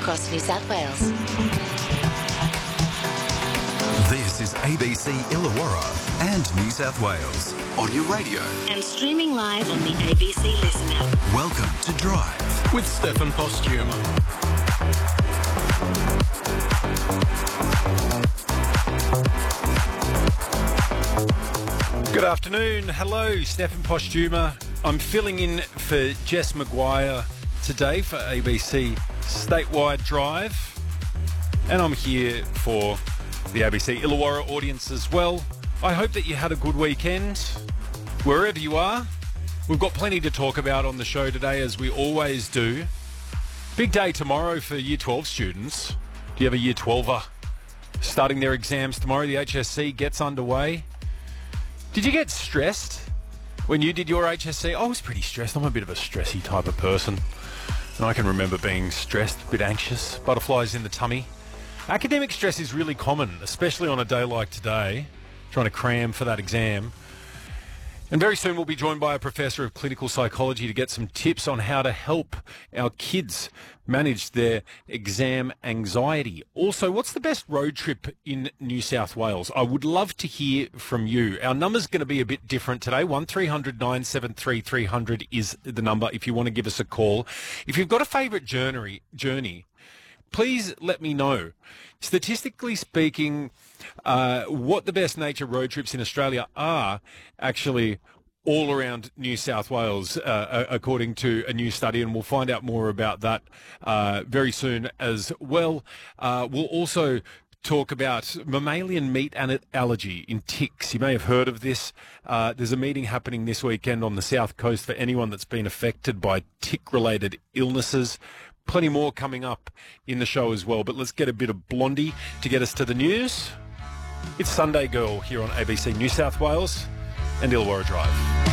across New South Wales. This is ABC Illawarra and New South Wales on your radio. And streaming live on the ABC Listen app. Welcome to Drive with Stefan Postuma. Good afternoon. Hello, Stefan Postuma. I'm filling in for Jess Maguire today for ABC Statewide Drive. And I'm here for the ABC Illawarra audience as well. I hope that you had a good weekend, wherever you are. We've got plenty to talk about on the show today, as we always do. Big day tomorrow for Year 12 students. Do you have a Year 12er starting their exams tomorrow? The HSC gets underway. Did you get stressed when you did your HSC? I was pretty stressed. I'm a bit of a stressy type of person. And I can remember being stressed, a bit anxious, butterflies in the tummy. Academic stress is really common, especially on a day like today, trying to cram for that exam. And very soon we'll be joined by a professor of clinical psychology to get some tips on how to help our kids manage their exam anxiety. Also, what's the best road trip in New South Wales? I would love to hear from you. Our number's going to be a bit different today. 1300 973 300 is the number if you want to give us a call. If you've got a favourite journey, please let me know. Statistically speaking, what the best nature road trips in Australia are actually all around New South Wales, according to a new study, and we'll find out more about that very soon as well. We'll also talk about mammalian meat allergy in ticks. You may have heard of this. There's a meeting happening this weekend on the South Coast for anyone that's been affected by tick-related illnesses. Plenty more coming up in the show as well, but let's get a bit of Blondie to get us to the news. It's Sunday Girl here on ABC New South Wales and Illawarra Drive.